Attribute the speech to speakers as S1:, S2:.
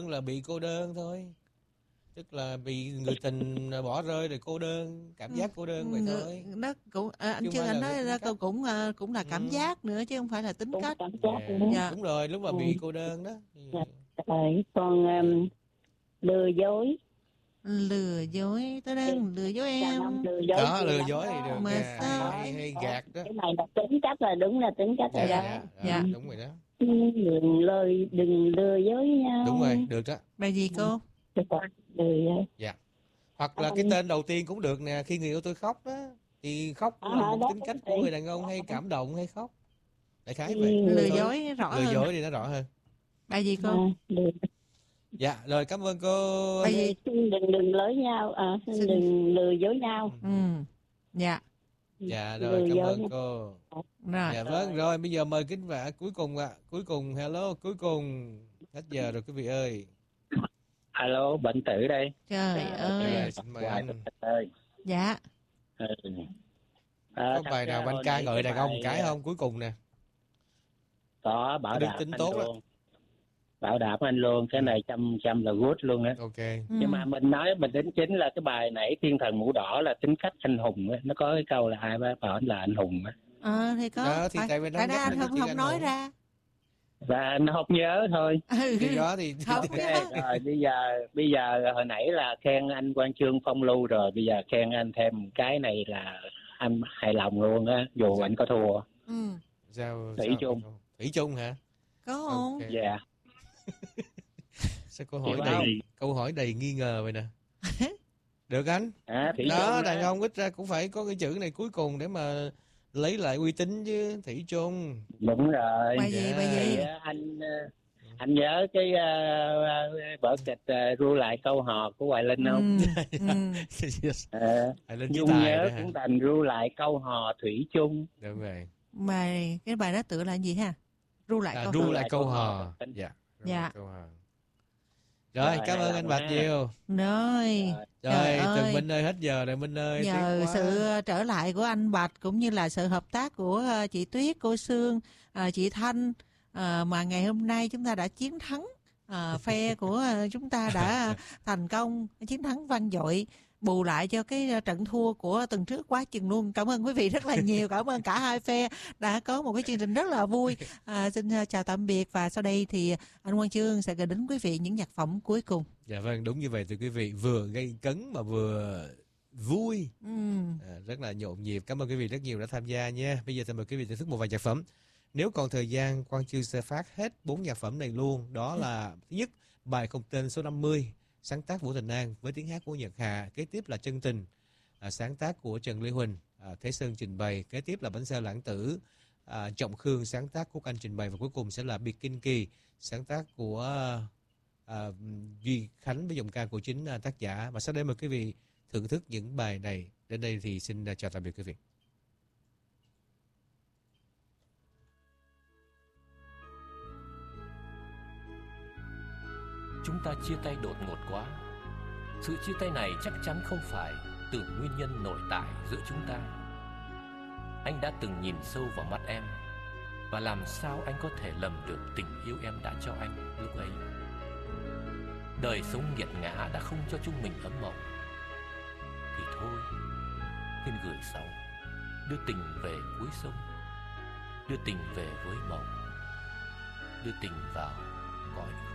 S1: là bị cô đơn thôi. Tức là bị người tình bỏ rơi rồi cô đơn, cảm giác cô đơn vậy thôi.
S2: Nó cũng anh
S1: Chứ không
S2: Chương
S1: phải
S2: anh
S1: là cái
S2: nói
S1: tính
S2: là
S1: cách.
S2: cũng là cảm giác nữa chứ không phải là tính
S3: Cũng
S2: cách.
S3: cảm giác nữa.
S1: Yeah.
S2: Dạ.
S1: Đúng rồi, lúc mà bị cô đơn đó.
S3: Dạ. Rồi còn lừa dối.
S2: Lừa dối, tôi đang lừa dối em.
S3: Lừa dối
S1: Có
S3: nhiều
S1: lừa
S3: lắm
S1: dối
S3: đó.
S1: thì được
S2: Mà
S1: nha,
S2: sao
S1: hay gạt đó.
S3: Cái này là tính cách, là đúng là tính cách rồi
S1: Dạ,
S3: đó.
S1: dạ,
S2: Dạ.
S1: đúng rồi đó.
S3: Đừng lừa dối nhau.
S1: Đúng rồi, được đó.
S2: Bài gì cô?
S3: Lừa dối.
S1: Dạ. Hoặc là cái tên đầu tiên cũng được nè, khi người yêu tôi khóc đó. Thì khóc cũng là một
S3: đó
S1: tính cách của người đàn ông, hay cảm động hay khóc. Đại khái vậy.
S2: Lừa
S1: Thôi,
S2: dối rõ
S1: lừa
S2: hơn.
S1: dối thì nó rõ hơn.
S2: Bài gì cô?
S1: Dạ, rồi cảm ơn cô.
S2: Bài gì?
S3: Xin đừng lối nhau, xin đừng lừa dối nhau.
S2: Dạ.
S1: Dạ rồi, cảm ơn cô.
S2: Rồi.
S1: Dạ vâng, rồi bây giờ mời kính vả cuối cùng ạ. Cuối cùng, hello, cuối cùng. Hết giờ rồi quý vị ơi.
S4: Alo, bệnh tử đây.
S2: Trời ơi.
S1: Xin mời anh.
S2: Dạ.
S1: Có bài nào anh ca ngợi đàn ông cái không? Cuối cùng nè.
S4: Có, bảo đảm
S1: tính
S4: anh
S1: tốt
S4: luôn. Bảo đảm anh luôn, cái này trăm là good luôn á.
S1: Ok.
S4: Nhưng mà mình nói mình đính chính là cái bài nãy Thiên Thần Mũ Đỏ là tính cách anh hùng á. Nó có cái câu là ai bảo anh là anh hùng á.
S2: Thì có.
S1: Đó, thì tại vì nó
S2: ra anh không nói ra.
S4: Và nó không nhớ thôi.
S1: Thì đó thì
S2: không nhớ.
S4: Rồi bây giờ hồi nãy là khen anh Quang Chương phong lưu rồi, bây giờ khen anh thêm cái này là anh hài lòng luôn á, dù anh có thua. Thủy chung.
S1: Thủy chung hả?
S2: Có không?
S4: Dạ.
S1: Sao câu hỏi đầy nghi ngờ vậy nè. Được anh.
S4: Thủy
S1: đó
S4: chung
S1: đàn ông ít ra cũng phải có cái chữ này cuối cùng để mà lấy lại uy tín chứ. Thủy chung.
S4: Đúng rồi.
S2: Bài gì?
S4: Anh nhớ cái vở kịch Ru Lại Câu Hò của Hoài Linh không? Nhung nhớ cũng thành Ru Lại Câu Hò Thủy chung.
S1: Đúng rồi.
S2: Mà cái bài đó tựa là gì ha? Ru lại
S1: câu hò.
S2: Dạ.
S1: Rồi, cảm ơn anh Bạch nhiều.
S2: Rồi,
S1: Tường Minh ơi, hết giờ rồi Minh ơi.
S2: Nhờ sự trở lại của anh Bạch cũng như là sự hợp tác của chị Tuyết, cô Sương, chị Thanh, mà ngày hôm nay chúng ta đã chiến thắng. Phe của chúng ta đã thành công chiến thắng vang dội, bù lại cho cái trận thua của tuần trước quá chừng luôn. Cảm ơn quý vị rất là nhiều. Cảm ơn cả hai phe đã có một cái chương trình rất là vui. Xin chào tạm biệt, và sau đây thì anh Quang Chương sẽ gửi đến quý vị những nhạc phẩm cuối cùng.
S1: Dạ vâng, đúng như vậy thưa quý vị, vừa gây cấn mà vừa vui, rất là nhộn nhịp. Cảm ơn quý vị rất nhiều đã tham gia nha. Bây giờ thì mời quý vị thưởng thức một vài nhạc phẩm. Nếu còn thời gian, Quang Chương sẽ phát hết 4 nhạc phẩm này luôn. Đó là thứ nhất, bài Không Tên số 50, sáng tác Vũ Thành An với tiếng hát của Nhật Hà. Kế tiếp là Chân Tình, sáng tác của Trần Lê Huỳnh, Thế Sơn trình bày. Kế tiếp là Bánh Xe Lãng Tử, Trọng Khương sáng tác, Quốc Anh trình bày. Và cuối cùng sẽ là Biệt Kinh Kỳ, sáng tác của Duy Khánh với giọng ca của chính tác giả. Và sau đây mời quý vị thưởng thức những bài này. Đến đây thì xin chào tạm biệt quý vị.
S5: Chúng ta chia tay đột ngột quá. Sự chia tay này chắc chắn không phải từ nguyên nhân nội tại giữa chúng ta. Anh đã từng nhìn sâu vào mắt em, và làm sao anh có thể lầm được tình yêu em đã cho anh lúc ấy. Đời sống nghiệt ngã đã không cho chúng mình ấm mộng, thì thôi, xin gửi sau, đưa tình về cuối sông, đưa tình về với mộng, đưa tình vào cõi